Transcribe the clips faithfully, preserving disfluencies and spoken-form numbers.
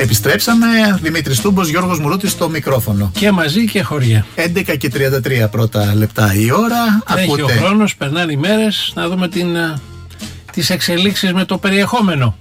Επιστρέψαμε, Δημήτρης Τούμπος, Γιώργος Μουρούτης στο μικρόφωνο. Και μαζί και χωριά. έντεκα και τριάντα τρία πρώτα λεπτά η ώρα. Έχει ακούτε. Ο χρόνος, περνάνε οι μέρες, να δούμε την, τις εξελίξεις με το περιεχόμενο.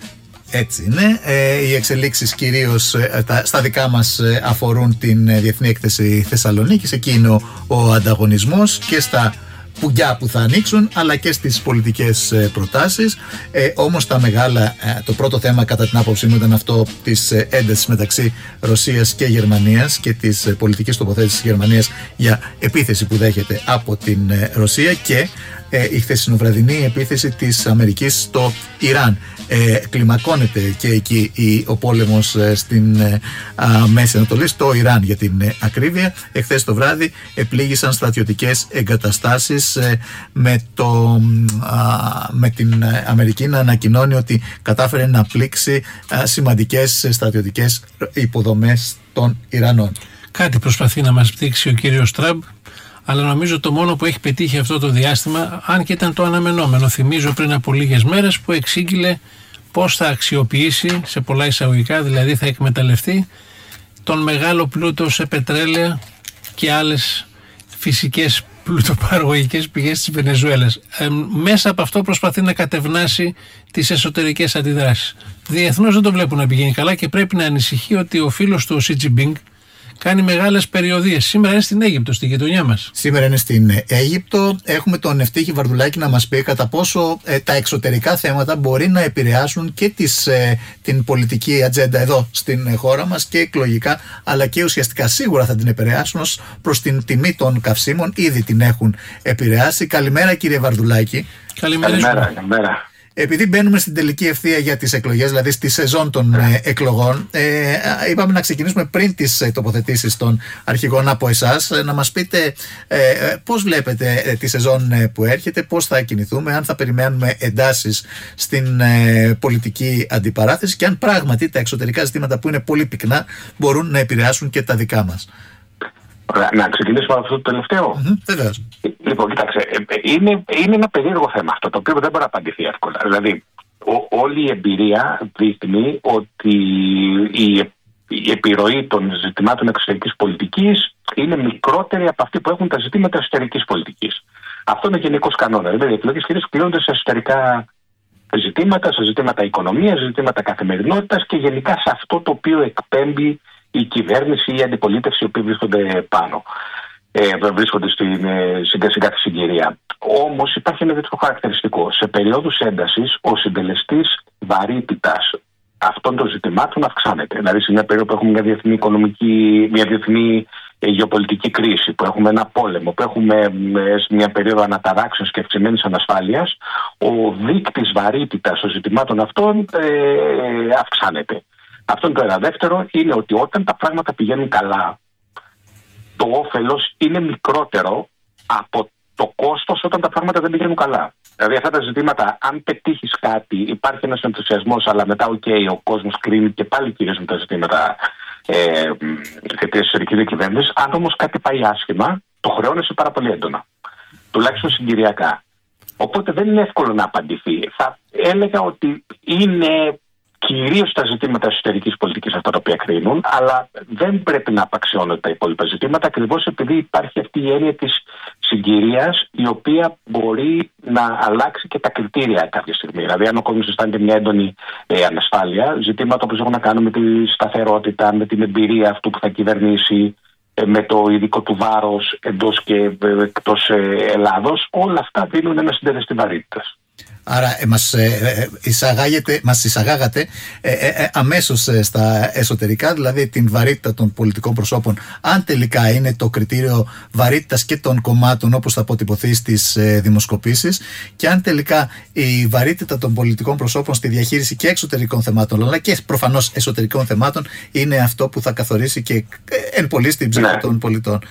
Έτσι είναι. Ε, οι εξελίξεις κυρίως ε, τα, στα δικά μας ε, αφορούν την ε, Διεθνή Έκθεση Θεσσαλονίκης. Εκεί είναι ο, ο ανταγωνισμός και στα πουγκιά που θα ανοίξουν, αλλά και στις πολιτικές ε, προτάσεις. Ε, όμως τα μεγάλα, ε, το πρώτο θέμα κατά την άποψή μου ήταν αυτό της ε, έντασης μεταξύ Ρωσίας και Γερμανίας και της ε, πολιτικής τοποθέτησης της Γερμανίας για επίθεση που δέχεται από την ε, Ρωσία και ε, η χθεσινοβραδινή επίθεση της Αμερικής στο Ιράν. Ε, κλιμακώνεται και εκεί η, ο πόλεμος ε, στην ε, α, Μέση Ανατολή, στο Ιράν για την ε, ακρίβεια. Εχθές το βράδυ επλήγησαν στρατιωτικές εγκαταστάσεις ε, με, το, α, με την Αμερική να ανακοινώνει ότι κατάφερε να πλήξει α, σημαντικές στρατιωτικές υποδομές των Ιρανών. Κάτι προσπαθεί να μας πτύξει ο κύριος Τραμπ, αλλά νομίζω το μόνο που έχει πετύχει αυτό το διάστημα, αν και ήταν το αναμενόμενο, θυμίζω πριν από λίγες μέρες που εξήγηλε πώς θα αξιοποιήσει, σε πολλά εισαγωγικά, δηλαδή θα εκμεταλλευτεί τον μεγάλο πλούτο σε πετρέλαια και άλλες φυσικές πλουτοπαραγωγικές πηγές της Βενεζουέλας. Ε, μέσα από αυτό προσπαθεί να κατευνάσει τις εσωτερικές αντιδράσεις. Διεθνώς δεν το βλέπουν να πηγαίνει καλά και πρέπει να ανησυχεί ότι ο φίλος του, ο Σι Τζινπίνγκ, κάνει μεγάλες περιοδίες. Σήμερα είναι στην Αίγυπτο, στη γειτονιά μας. Σήμερα είναι στην Αίγυπτο. Έχουμε τον Ευτύχη Βαρδουλάκη να μας πει κατά πόσο ε, τα εξωτερικά θέματα μπορεί να επηρεάσουν και τις, ε, την πολιτική ατζέντα εδώ στην χώρα μας και εκλογικά, αλλά και ουσιαστικά σίγουρα θα την επηρεάσουν ως προς την τιμή των καυσίμων. Ήδη την έχουν επηρεάσει. Καλημέρα, κύριε Βαρδουλάκη. Καλημέρα. Καλημέρα. καλημέρα. Επειδή μπαίνουμε στην τελική ευθεία για τις εκλογές, δηλαδή στη σεζόν των ε, εκλογών, ε, είπαμε να ξεκινήσουμε πριν τις ε, τοποθετήσεις των αρχηγών από εσάς, ε, να μας πείτε ε, πώς βλέπετε ε, τη σεζόν ε, που έρχεται, πώς θα κινηθούμε, αν θα περιμένουμε εντάσεις στην ε, πολιτική αντιπαράθεση και αν πράγματι τα εξωτερικά ζητήματα που είναι πολύ πυκνά μπορούν να επηρεάσουν και τα δικά μας. Να ξεκινήσουμε από αυτό το τελευταίο. Mm-hmm, βεβαίως. Λοιπόν, κοιτάξτε, είναι, είναι ένα περίεργο θέμα αυτό, το οποίο δεν μπορεί να απαντηθεί εύκολα. Δηλαδή, ο, όλη η εμπειρία δείχνει ότι η, η επιρροή των ζητημάτων εξωτερικής πολιτικής είναι μικρότερη από αυτή που έχουν τα ζητήματα εσωτερικής πολιτικής. Αυτό είναι γενικός κανόνα. Δηλαδή, οι εκλογές κυρίως κλείνονται σε εσωτερικά ζητήματα, σε ζητήματα οικονομίας, σε ζητήματα καθημερινότητας και γενικά σε αυτό το οποίο εκπέμπει η κυβέρνηση ή η αντιπολίτευση, οι οποίοι βρίσκονται πάνω, ε, βρίσκονται στην, στην κάθε συγκυρία. Όμως υπάρχει ένα τέτοιο χαρακτηριστικό. Σε περίοδους έντασης, ο συντελεστής βαρύτητας αυτών των ζητημάτων αυξάνεται. Δηλαδή, σε μια περίοδο που έχουμε μια διεθνή οικονομική, μια διεθνή ε, γεωπολιτική κρίση, που έχουμε ένα πόλεμο, που έχουμε ε, μια περίοδο αναταράξεων και αυξημένης ανασφάλειας, ο δείκτης βαρύτητας των ζητημάτων αυτών ε, αυξάνεται. Αυτό είναι το ένα. Δεύτερο είναι ότι όταν τα πράγματα πηγαίνουν καλά, το όφελος είναι μικρότερο από το κόστος όταν τα πράγματα δεν πηγαίνουν καλά. Δηλαδή, αυτά τα ζητήματα, αν πετύχεις κάτι, υπάρχει ένας ενθουσιασμός, αλλά μετά, οκ, okay, ο κόσμος κρίνει και πάλι κυρίως με τα ζητήματα ε, της εσωτερικής διακυβέρνησης. Αν όμως κάτι πάει άσχημα, το χρεώνεσαι πάρα πολύ έντονα. Τουλάχιστον συγκυριακά. Οπότε δεν είναι εύκολο να απαντηθεί. Θα έλεγα ότι είναι κυρίως τα ζητήματα εσωτερικής πολιτικής αυτά τα οποία κρίνουν, αλλά δεν πρέπει να απαξιώνονται τα υπόλοιπα ζητήματα, ακριβώς επειδή υπάρχει αυτή η έννοια της συγκυρίας, η οποία μπορεί να αλλάξει και τα κριτήρια κάποια στιγμή. Δηλαδή, αν ο κόσμος αισθάνεται μια έντονη ε, ανασφάλεια, ζητήματα όπως έχουν να κάνουν με τη σταθερότητα, με την εμπειρία αυτού που θα κυβερνήσει, ε, με το ειδικό του βάρος εντός και ε, εκτός ε, Ελλάδος, όλα αυτά δίνουν ένα συντελεστή βαρύτητας. Άρα ε, μας, ε, εισαγάγετε, μας εισαγάγατε ε, ε, αμέσως ε, στα εσωτερικά, δηλαδή την βαρύτητα των πολιτικών προσώπων, αν τελικά είναι το κριτήριο βαρύτητας και των κομμάτων όπως θα αποτυπωθεί στις ε, δημοσκοπήσεις, και αν τελικά η βαρύτητα των πολιτικών προσώπων στη διαχείριση και εξωτερικών θεμάτων αλλά και προφανώς εσωτερικών θεμάτων είναι αυτό που θα καθορίσει και ε, εν πολύ στην ψυχή των πολιτών.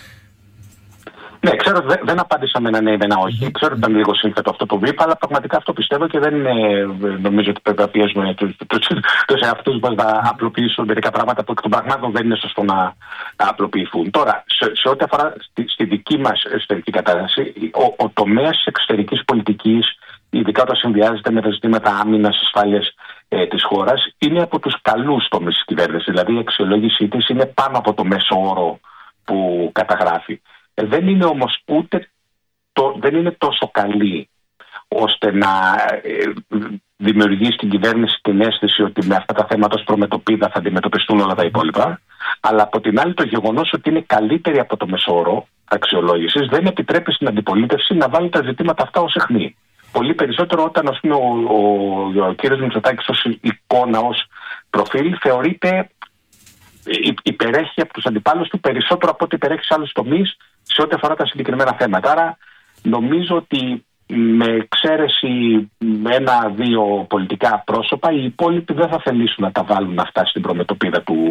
Ναι, ξέρω ότι δεν, δεν απάντησα με ένα ναι ή με ένα όχι. Mm-hmm. Ξέρω ότι ήταν λίγο σύνθετο αυτό το βήμα, αλλά πραγματικά αυτό πιστεύω και δεν είναι, νομίζω ότι πρέπει να πιέζουμε τους εαυτούς μας να απλοποιήσουν μερικά πράγματα που εκ των πραγμάτων δεν είναι σωστό να, να απλοποιηθούν. Τώρα, σε, σε ό,τι αφορά στη, στη δική μας εσωτερική κατάσταση, ο, ο τομέας της εξωτερικής πολιτικής, ειδικά όταν συνδυάζεται με τα ζητήματα άμυνας, ασφάλειας ε, της χώρας, είναι από τους καλούς τομείς της κυβέρνησης. Δηλαδή η αξιολόγησή της είναι πάνω από το μέσο όρο που καταγράφει. Ε, δεν είναι όμως ούτε το, δεν είναι τόσο καλή ώστε να ε, δημιουργεί στην κυβέρνηση την αίσθηση ότι με αυτά τα θέματα ως προμετωπίδα θα αντιμετωπιστούν όλα τα υπόλοιπα. Αλλά από την άλλη, το γεγονός ότι είναι καλύτερη από το μεσόωρο αξιολόγησης δεν επιτρέπει στην αντιπολίτευση να βάλει τα ζητήματα αυτά ως αιχμή. Πολύ περισσότερο όταν, ας πούμε, ο, ο, ο κύριος Μητσοτάκης ως εικόνα, ως προφίλ, θεωρείται υπερέχει από τους αντιπάλους του περισσότερο από ό,τι υπερέχει σε άλλους τομείς σε ό,τι αφορά τα συγκεκριμένα θέματα. Άρα νομίζω ότι με εξαίρεση ένα-δύο πολιτικά πρόσωπα, οι υπόλοιποι δεν θα θελήσουν να τα βάλουν αυτά στην προμετωπίδα του,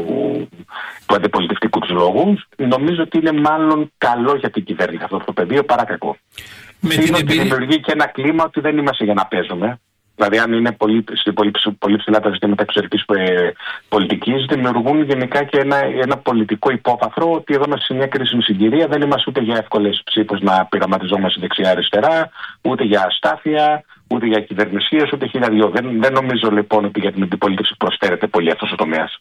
του αντιπολιτευτικού τους λόγου. Νομίζω ότι είναι μάλλον καλό για την κυβέρνηση αυτό το πεδίο παρά κακό. Με την εμπειρία... δημιουργεί και ένα κλίμα ότι δεν είμαστε για να παίζουμε. Δηλαδή, αν είναι πολύ, πολύ, πολύ ψηλά τα ζητήματα εξωτερικής ε, πολιτικής, δημιουργούν γενικά και ένα, ένα πολιτικό υπόβαθρο ότι εδώ είμαστε σε μια κρίσιμη συγκυρία. Δεν είμαστε ούτε για εύκολες ψήφους να πειραματιζόμαστε δεξιά-αριστερά, ούτε για αστάθεια, ούτε για κυβερνησίες, ούτε χίλια δυο. Δεν, δεν νομίζω λοιπόν ότι για την αντιπολίτευση προσφέρεται πολύ αυτός ο τομέας.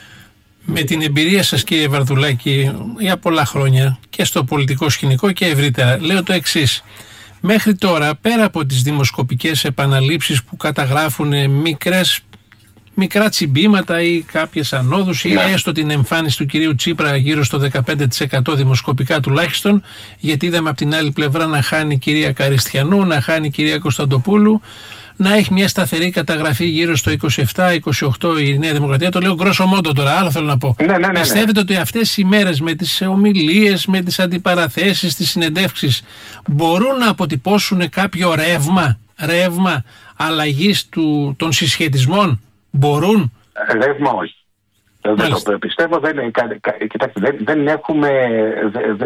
Με την εμπειρία σας, κύριε Βαρδουλάκη, για πολλά χρόνια και στο πολιτικό σκηνικό και ευρύτερα, λέω το εξής. Μέχρι τώρα, πέρα από τις δημοσκοπικές επαναλήψεις που καταγράφουν μικρές, μικρά τσιμπήματα ή κάποιες ανόδους ή έστω την εμφάνιση του κυρίου Τσίπρα γύρω στο δεκαπέντε τοις εκατό δημοσκοπικά τουλάχιστον, γιατί είδαμε από την άλλη πλευρά να χάνει η κυρία Καριστιανού, να χάνει η κυρία Κωνσταντοπούλου, να έχει μια σταθερή καταγραφή γύρω στο είκοσι επτά είκοσι οκτώ η Νέα Δημοκρατία. Το λέω γκρόσο μόντο τώρα, άλλο θέλω να πω. Ναι, ναι, ναι, ναι. Πιστεύετε ότι αυτές οι μέρες με τις ομιλίες, με τις αντιπαραθέσεις, τις συνεντεύξεις μπορούν να αποτυπώσουν κάποιο ρεύμα, ρεύμα αλλαγής του, των συσχετισμών? Μπορούν? Ρεύμα όχι. Δεν το πιστεύω. Δεν, κοιτάξτε, δεν, δεν έχουμε... Δεν,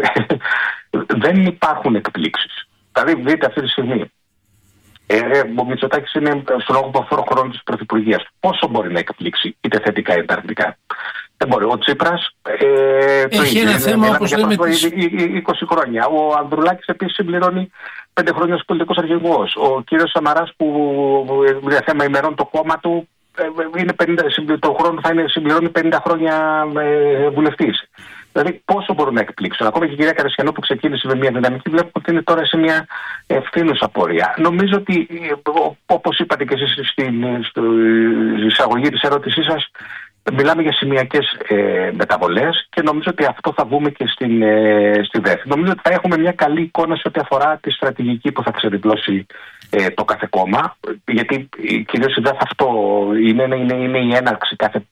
δεν υπάρχουν εκπλήξεις. Δηλαδή, δείτε αυτή τη στιγμή. Ε, ο Μητσοτάκης είναι στον όγδοο χρόνο της πρωθυπουργίας. Πόσο μπορεί να εκπλήξει, είτε θετικά είτε αρνητικά? Δεν μπορεί. Ο Τσίπρας ε, το έχει ένα θέμα όπως λέμε τις... είκοσι χρόνια. Ο Ανδρουλάκης επίσης συμπληρώνει πέντε χρόνια ως πολιτικός αρχηγός. Ο κύριος Σαμαράς που για θέμα ημερών το κόμμα του είναι πενήντα, το χρόνο θα είναι, συμπληρώνει πενήντα χρόνια ε, βουλευτής. Δηλαδή, πόσο μπορούν να εκπλήξουν? Ακόμα και η κυρία Καριστιανού που ξεκίνησε με μια δυναμική, βλέπω ότι είναι τώρα σε μια ευθύνουσα πορεία. Νομίζω ότι, όπως είπατε και εσείς στην εισαγωγή της ερώτησής σας, μιλάμε για σημειακές ε, μεταβολές και νομίζω ότι αυτό θα βγούμε και στην, ε, στη ΔΕΘ. Νομίζω ότι θα έχουμε μια καλή εικόνα σε ό,τι αφορά τη στρατηγική που θα ξεδιπλώσει ε, το κάθε κόμμα, γιατί κυρίως η ΔΕΘ αυτό είναι, είναι, είναι η έναρξη κάθε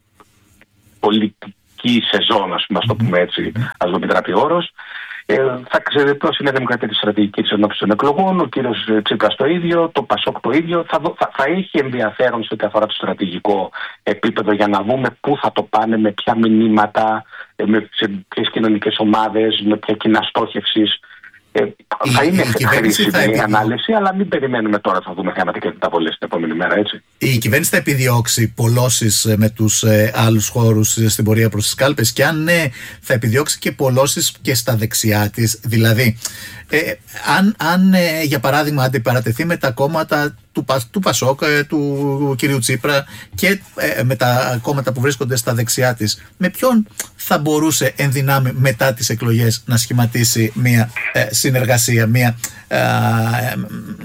πολιτική σεζόν, ας πούμε, ας το πούμε έτσι, ας το επιτραπεί ο όρος. Ε, θα ξεδιπλώσει η Νέα Δημοκρατία τη στρατηγική της ενόψεις των εκλογών, ο κύριος Τσίπρας το ίδιο, το Πασόκ το ίδιο. Θα, θα, θα έχει ενδιαφέρον σε ό,τι αφορά το στρατηγικό επίπεδο για να δούμε πού θα το πάνε, με ποια μηνύματα, με ποιες κοινωνικές ομάδες, με ποια κοινά στόχευσης. Ε, θα είναι χρήσιμη η ανάλυση, αλλά μην περιμένουμε τώρα, θα δούμε θέματα και μεταβολές την επόμενη μέρα, έτσι. Η κυβέρνηση θα επιδιώξει πολλώσεις με τους ε, άλλους χώρους στην πορεία προς τις κάλπες, και αν ναι, θα επιδιώξει και πολλώσεις και στα δεξιά της. Δηλαδή, ε, αν, αν ε, για παράδειγμα αντιπαρατεθεί με τα κόμματα του, του Πασόκ, ε, του κυρίου Τσίπρα και ε, με τα κόμματα που βρίσκονται στα δεξιά της, με ποιον θα μπορούσε εν δυνάμει μετά τις εκλογές να σχηματίσει μια ε, συνεργασία, μια ε, ε,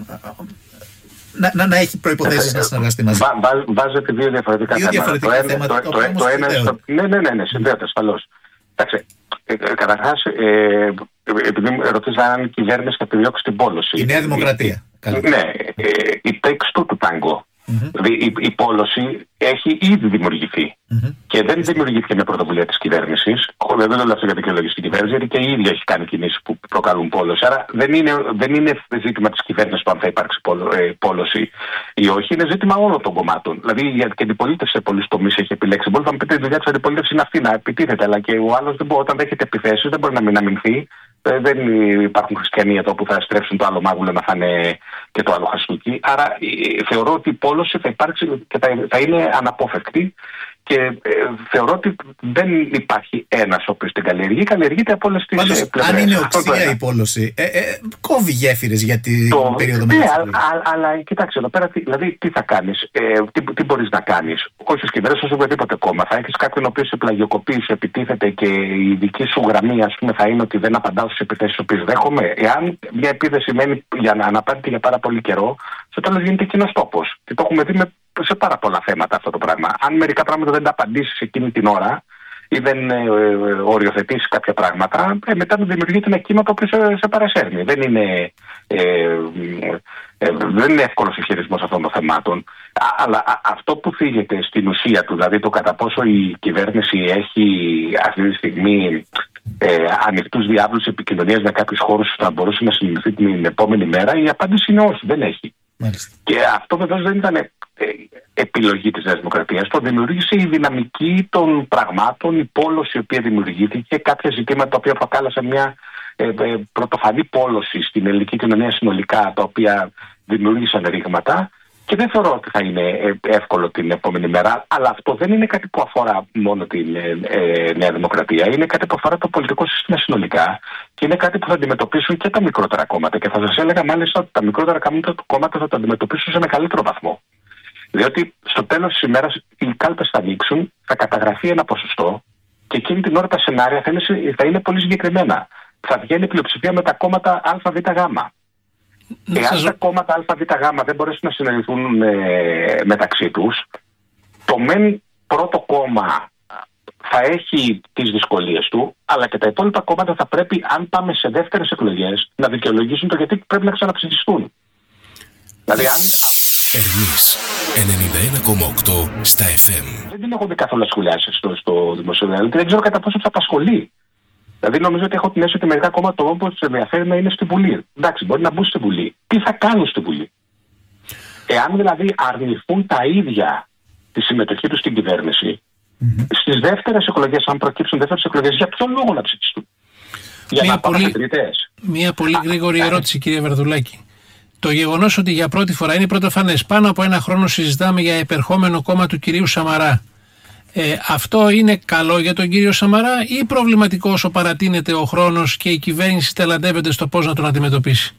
να, να, να έχει προϋποθέσεις να συνεργαστεί μαζί? Βά, βάζετε δύο διαφορετικά δύο θέματα. Διαφορετικά το θέματα ένα, το, το, το, το ένα στο... Ναι, ναι, ναι, ναι, συνδέεται ασφαλώς. Εντάξει, ε, καταρχάς, ε, επειδή ρωτήσατε αν η κυβέρνηση θα επιδιώξει την πόλωση. Η Νέα Δημοκρατία. Η, ναι, ε, η τέξτου του τάγκο. Mm-hmm. Δηλαδή η, η πόλωση έχει ήδη δημιουργηθεί. Mm-hmm. Και δεν δημιουργήθηκε με πρωτοβουλία της κυβέρνησης. Δεν το λέω αυτό για δικαιολογία στην κυβέρνηση, γιατί και η ίδια έχει κάνει κινήσεις που προκαλούν πόλωση. Άρα δεν είναι, δεν είναι ζήτημα της κυβέρνησης το αν θα υπάρξει πόλο, ε, πόλωση ή όχι. Είναι ζήτημα όλων των κομμάτων. Δηλαδή η αντιπολίτευση σε πολλούς τομείς έχει επιλέξει. Μπορεί να μου πείτε, η δουλειά της αντιπολίτευσης είναι αυτή, να επιτίθεται. Αλλά και ο άλλος όταν δέχεται επιθέσεις δεν μπορεί να μην αμυνθεί. Δεν υπάρχουν χριστιανοί εδώ που θα στρέψουν το άλλο μάγουλο να φάνε και το άλλο χαστούκι. Άρα θεωρώ ότι η πόλωση θα υπάρξει και θα, θα είναι αναπόφευκτη Και ε, θεωρώ ότι δεν υπάρχει ένας ο οποίος την καλλιεργεί, καλλιεργείται από όλες τις πλευρές. Αν είναι οξία η πόλωση, ε, ε, κόβει γέφυρες για την το, περίοδο ναι, μεταξύ. αλλά, αλλά κοιτάξτε εδώ πέρα, δηλαδή τι θα κάνεις, ε, τι, τι μπορείς να κάνεις. Όχι ως κυβέρνηση, ως οποιοδήποτε κόμμα. Θα έχεις κάποιον ο οποίος σε πλαγιοκοπεί, σε επιτίθεται και η δική σου γραμμή, ας πούμε, θα είναι ότι δεν απαντάω στις επιθέσεις τις οποίες δέχομαι. Εάν μια επίθεση μένει για να αναπάντηται για πάρα πολύ καιρό, στο τέλος γίνεται κοινός τόπος. Και το έχουμε δει με, σε πάρα πολλά θέματα αυτό το πράγμα. Αν μερικά πράγματα δεν τα απαντήσεις εκείνη την ώρα ή δεν ε, ε, οριοθετήσεις κάποια πράγματα, ε, μετά δημιουργείται ένα κύμα το οποίο σε, σε παρασέρνει. Δεν είναι, ε, ε, δεν είναι εύκολος ο χειρισμός αυτών των θεμάτων. Αλλά α, αυτό που φύγεται στην ουσία του, δηλαδή το κατά πόσο η κυβέρνηση έχει αυτή τη στιγμή ε, ανοιχτούς διάβλους επικοινωνίας με κάποιους χώρους που θα μπορούσε να συνειδηθεί την επόμενη μέρα, η απάντηση είναι όχι, δεν έχει. Μάλιστα. Και αυτό βεβαίως δεν ήταν ε, επιλογή της Νέας Δημοκρατίας. Το δημιούργησε η δυναμική των πραγμάτων, η πόλωση η οποία δημιουργήθηκε, κάποια ζητήματα τα οποία προκάλεσαν μια ε, ε, πρωτοφανή πόλωση στην ελληνική κοινωνία συνολικά, τα οποία δημιούργησαν ρήγματα. Και δεν θεωρώ ότι θα είναι εύκολο την επόμενη μέρα, αλλά αυτό δεν είναι κάτι που αφορά μόνο την ε, Νέα Δημοκρατία. Είναι κάτι που αφορά το πολιτικό σύστημα συνολικά και είναι κάτι που θα αντιμετωπίσουν και τα μικρότερα κόμματα. Και θα σας έλεγα μάλιστα ότι τα μικρότερα κόμματα θα το αντιμετωπίσουν σε μεγαλύτερο βαθμό. Διότι στο τέλος της ημέρας οι κάλπες θα ανοίξουν, θα καταγραφεί ένα ποσοστό και εκείνη την ώρα τα σενάρια θα είναι, θα είναι πολύ συγκεκριμένα. Θα βγαίνει πλειοψηφία με τα κόμματα Α, Β, Γ. Εάν τα κόμματα Α, Β, Γ δεν μπορέσουν να συνεργηθούν ε, μεταξύ τους, το μεν πρώτο κόμμα θα έχει τις δυσκολίες του, αλλά και τα υπόλοιπα κόμματα θα πρέπει, αν πάμε σε δεύτερες εκλογές, να δικαιολογήσουν το γιατί πρέπει να ξαναψηφιστούν. Δηλαδή, αν. Ερμής ενενήντα ένα κόμμα οκτώ στα εφ εμ. Δεν την έχω δει καθόλου να σχολιάσει στο, στο δημοσιογραφικό και δεν ξέρω κατά πόσο θα απασχολεί. Δηλαδή, νομίζω ότι έχω την αίσθηση ότι μερικά κόμματα το όποτε του ενδιαφέρει να είναι στη Βουλή. Εντάξει, μπορεί να μπουν στη Βουλή. Τι θα κάνουν στη Βουλή. Εάν δηλαδή αρνηθούν τα ίδια τη συμμετοχή του στην κυβέρνηση, mm-hmm. στις δεύτερες εκλογές, αν προκύψουν δεύτερες εκλογές, για ποιο λόγο να ψηφιστούν. Για μια να πολύ, πάμε τρίτες. Μια πολύ γρήγορη ερώτηση, κύριε Βαρδουλάκη. Το γεγονός ότι για πρώτη φορά είναι πρωτοφανές, πάνω από ένα χρόνο συζητάμε για επερχόμενο κόμμα του κυρίου Σαμαρά. Ε, αυτό είναι καλό για τον κύριο Σαμαρά ή προβληματικό όσο παρατείνεται ο χρόνος και η κυβέρνηση τελαντεύεται στο πώς να τον αντιμετωπίσει?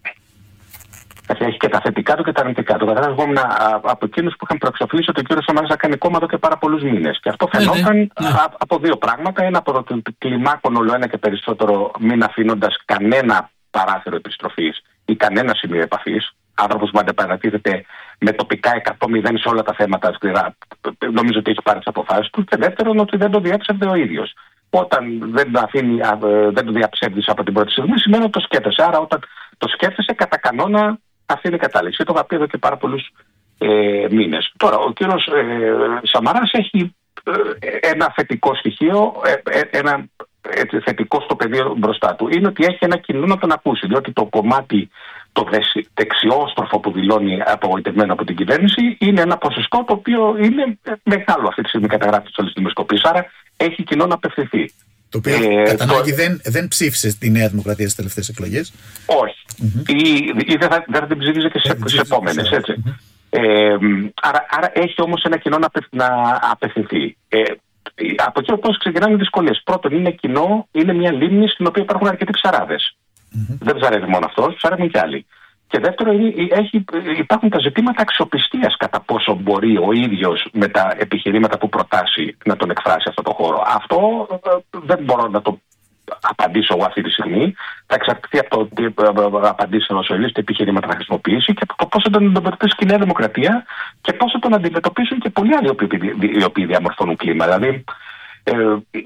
Έχει και τα θετικά του και τα αρνητικά του. Καταρχάς, εγώ ήμουν από εκείνους που είχαν προεξοφλήσει ότι ο κύριος Σαμαράς θα κάνει κόμμα εδώ και πάρα πολλούς μήνες. Και αυτό φαινόταν ναι, ναι. από δύο πράγματα. Ένα, από το κλιμάκων όλο ένα και περισσότερο, μην αφήνοντας κανένα παράθυρο επιστροφής ή κανένα σημείο επαφής. Άνθρωπος που αντεπαρατίθεται με τοπικά εκατό μηδέν σε όλα τα θέματα σκληρά. Νομίζω ότι έχει πάρει τις αποφάσεις του. Και δεύτερον, ότι δεν το διαψεύδει ο ίδιος. Όταν δεν το, αφήνει, δεν το διαψεύδεις από την πρώτη στιγμή, σημαίνει ότι το σκέφτεσαι. Άρα, όταν το σκέφτεσαι, κατά κανόνα αυτή είναι η κατάληξη. Το είχα πει εδώ και πάρα πολλούς ε, μήνες. Τώρα, ο κύριος ε, Σαμαράς έχει ε, ένα θετικό στοιχείο, ε, ε, ένα έτσι, θετικό στο πεδίο μπροστά του. Είναι ότι έχει ένα κοινό να τον ακούσει. Διότι το κομμάτι, το δεξιόστροφο που δηλώνει απογοητευμένο από την κυβέρνηση, είναι ένα ποσοστό το οποίο είναι μεγάλο αυτή τη στιγμή καταγράφει στις όλες τις δημοσκοπήσεις. Άρα έχει κοινό να απευθυνθεί. Το οποίο ε, κατά ανάγκη το... δεν, δεν ψήφισε τη Νέα Δημοκρατία στις τελευταίες εκλογές. Όχι. Mm-hmm. Ή, ή δεν, θα, δεν θα την ψήφιζε και σε, σε επόμενες. Έτσι. Mm-hmm. Ε, άρα, άρα έχει όμως ένα κοινό να, να απευθυνθεί. Ε, από εκεί όπως ξεκινάνε οι δυσκολίες. Πρώτον, είναι κοινό, είναι μια λίμνη στην οποία υπάρχουν αρκετοί ψαράδες. Mm-hmm. Δεν ψαρεύει μόνο αυτός, ψαρεύουν κι άλλοι. Και δεύτερο, έχει, υπάρχουν τα ζητήματα αξιοπιστίας κατά πόσο μπορεί ο ίδιος με τα επιχειρήματα που προτάσει να τον εκφράσει αυτό το χώρο. Αυτό δεν μπορώ να το απαντήσω εγώ αυτή τη στιγμή. Θα εξαρτηθεί από το τι απαντήσει ο Σολής, τι επιχειρήματα θα χρησιμοποιήσει και από το πώς θα τον αντιμετωπίσει και η Νέα Δημοκρατία και πώς θα τον αντιμετωπίσουν και πολλοί άλλοι οι οποίοι διαμορφώνουν κλίμα. Δηλαδή, Ε,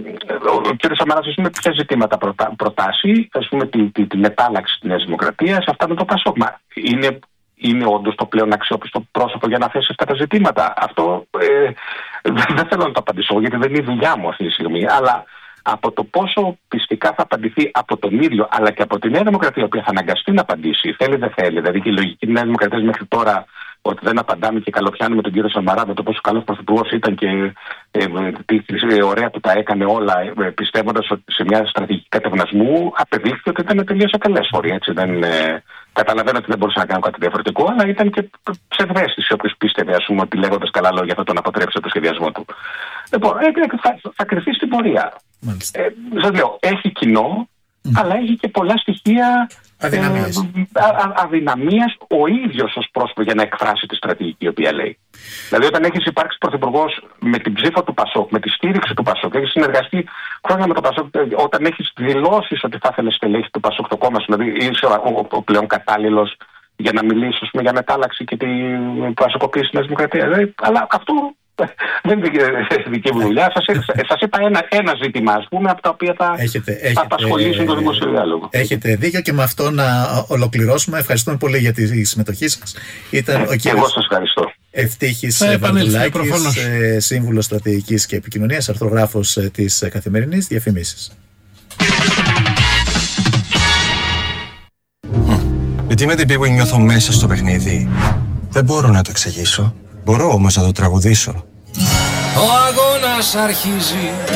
ο κ. Σαμαράς, ας πούμε, ποια ζητήματα προτα... προτάσει, ας πούμε, την, την, την μετάλλαξη της Νέας Δημοκρατίας, αυτά με το Πασόκ. Μα είναι, είναι όντως το πλέον αξιόπιστο πρόσωπο για να θέσει αυτά τα ζητήματα? Αυτό ε, δεν θέλω να το απαντήσω, γιατί δεν είναι η δουλειά μου αυτή τη στιγμή. Αλλά από το πόσο πιστικά θα απαντηθεί από τον ίδιο, αλλά και από τη Νέα Δημοκρατία, η οποία θα αναγκαστεί να απαντήσει, θέλει δεν θέλει. Δηλαδή και η λογική της Νέας Δημοκρατίας μέχρι τώρα, ότι δεν απαντάμε και καλοπιάνουμε τον κύριο Σαμαρά με το πόσο καλός πρωθυπουργός ήταν και ε, τι ε, ωραία που τα έκανε όλα, ε, πιστεύοντας ότι σε μια στρατηγική κατευνασμού, απεδείχθηκε ότι ήταν τελείως ατελέσφορη. Έτσι, δεν, ε, καταλαβαίνω ότι δεν μπορούσα να κάνω κάτι διαφορετικό, αλλά ήταν και ψευδέστηση όποιος πίστευε, ας πούμε, ότι λέγοντας καλά λόγια θα τον αποτρέψει από το σχεδιασμό του. Λοιπόν, θα, θα κρυφτεί στην πορεία. Ε, σας λέω, έχει κοινό, mm. αλλά έχει και πολλά στοιχεία αδυναμίας. Ε, α, α, αδυναμίας ο ίδιος ως πρόσωπο για να εκφράσει τη στρατηγική η οποία λέει. Δηλαδή, όταν έχεις υπάρξει πρωθυπουργός με την ψήφο του Πασόκ, με τη στήριξη του Πασόκ, έχεις συνεργαστεί χρόνια με το Πασόκ, όταν έχεις δηλώσεις ότι θα ήθελες στελέχη του Πασόκ το κόμμα σου, δηλαδή είσαι ο, ο, ο πλέον κατάλληλος για να μιλήσεις για μετάλλαξη και την πασοκοποίηση της Δημοκρατίας. Δηλαδή, αλλά αυτό δεν είναι δική μου δουλειά. Σας, σας είπα ένα, ένα ζήτημα, ας πούμε, από τα οποία θα, έχετε, θα έχετε, απασχολήσουν το δημόσιο διάλογο. Έχετε δίκιο και με αυτό να ολοκληρώσουμε. Ευχαριστούμε πολύ για τη συμμετοχή σας. Ήταν ο κύριος Εγώ σας ευχαριστώ. Ευτύχης Βαρδουλάκης, σύμβουλος στρατηγικής και επικοινωνίας, αρθρογράφος της Καθημερινής. Διαφημίσεις. Γιατί με την πίγουη νιώθω μέσα στο παιχνίδι. Δεν μπορώ να το εξηγήσω. Μπορώ όμως να το τραγουδήσω. Ο αγώνας αρχίζει.